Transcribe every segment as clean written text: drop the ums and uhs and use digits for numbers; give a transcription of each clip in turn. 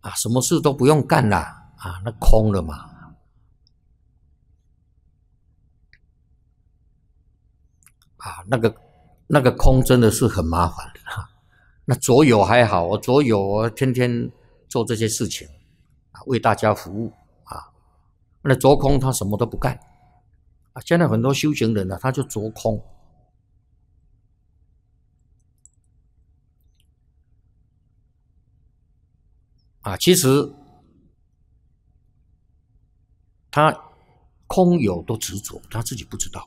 啊，什么事都不用干啦，啊，那空了嘛。啊，那个空真的是很麻烦啊。那左有还好，我左有我天天做这些事情啊，为大家服务啊。那着空他什么都不干啊。现在很多修行人呢，他就着空啊。其实他空有都执着，他自己不知道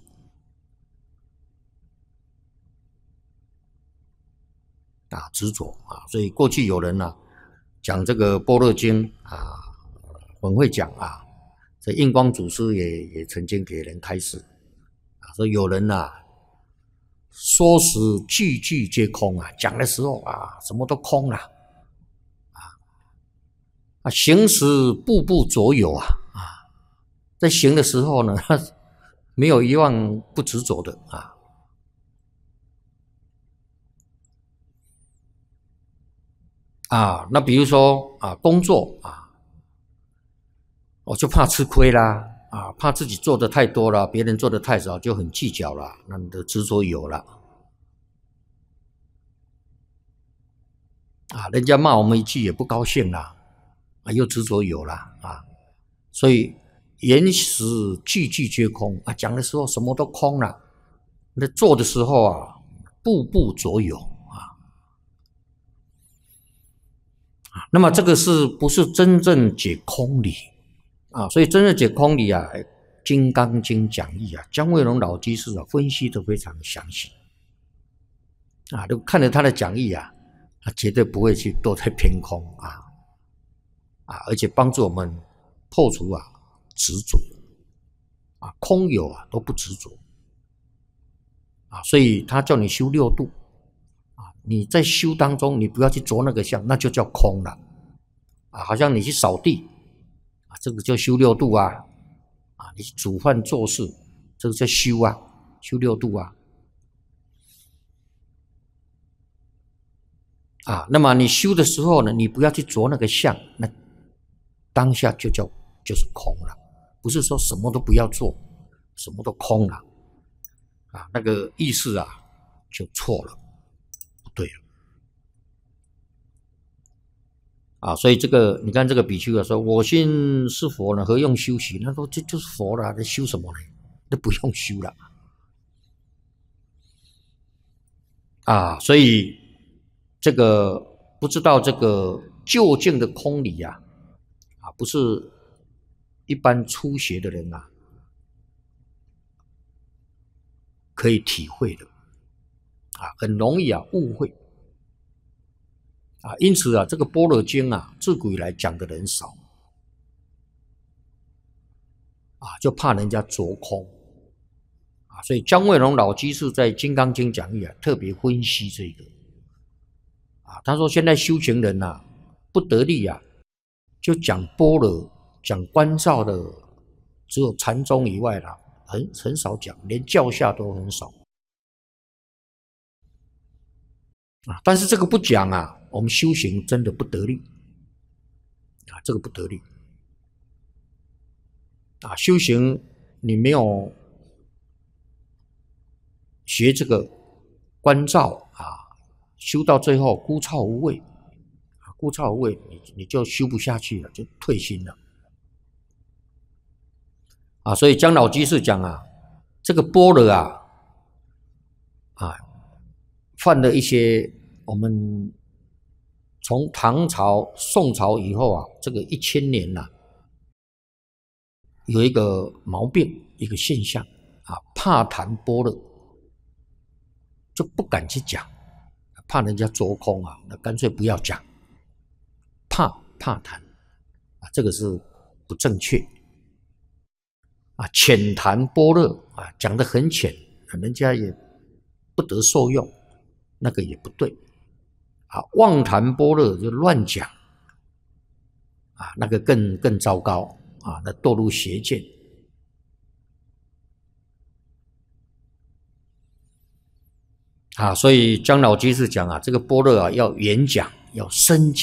啊，执着啊。所以过去有人呢讲这个般若经啊，很会讲啊。这印光祖师也曾经给人开示啊，说有人说时句句皆空啊，讲的时候啊，什么都空了啊，行时步步着有啊，在行的时候呢，没有一样不执着的啊。啊，那比如说啊，工作啊，我就怕吃亏啦，啊，怕自己做的太多了，别人做的太少，就很计较了，那你的执着有了啊，人家骂我们一句也不高兴啦，啊，又执着有了啊，所以言时句句皆空啊，讲的时候什么都空了，那做的时候啊，步步着有啊。那么这个是不是真正解空理啊？所以真正解空理啊，《金刚经》讲义啊，姜惠龙老居士啊分析的非常详细啊，都看了他的讲义啊，他绝对不会去堕在偏空而且帮助我们破除执着啊，空有都不执着啊，所以他叫你修六度啊，你在修当中你不要去着那个相，那就叫空了啊，好像你去扫地啊，这个叫修六度啊，你煮饭做事，这个叫修啊，修六度啊。那么你修的时候呢，你不要去着那个相，那当下就是空了，不是说什么都不要做，什么都空了那个意思就错了，不对了所以这个你看这个比丘说，我信是佛呢，何用修习？他说这就是佛了，那修什么呢？那不用修了所以这个不知道这个究竟的空理不是一般初学的人可以体会的很容易误会因此这个般若经自古以来讲的人少就怕人家着空所以姜惠龙老居士在《金刚经》讲义特别分析这个他说现在修行人不得力就讲般若讲观照的只有禅宗以外很少讲，连教下都很少但是这个不讲我们修行真的不得力这个不得力修行你没有学这个观照修到最后枯燥无味枯燥无味你就修不下去了，就退心了所以姜老居士讲这个般若犯了一些我们从唐朝宋朝以后这个1000年有一个毛病一个现象怕谈般若就不敢去讲，怕人家着空那干脆不要讲，怕谈这个是不正确浅谈般若讲得很浅，人家也不得受用，那个也不对妄谈般若就乱讲那个更糟糕那堕入邪见所以姜老居士讲这个般若要圆讲，要深讲。